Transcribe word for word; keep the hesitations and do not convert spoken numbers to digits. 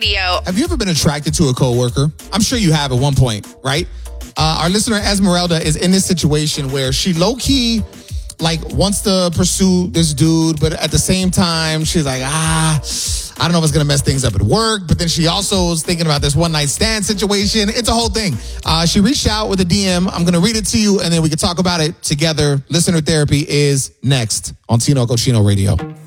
Radio. Have you ever been attracted to a coworker? I'm sure you have at one point, right? Uh, our listener Esmeralda is in this situation where she low-key like wants to pursue this dude, but at the same time, she's like, ah, I don't know if it's going to mess things up at work. But then she also is thinking about this one-night stand situation. It's a whole thing. Uh, she reached out with a D M. I'm going to read it to you, and then we can talk about it together. Listener therapy is next on Tino Cochino Radio.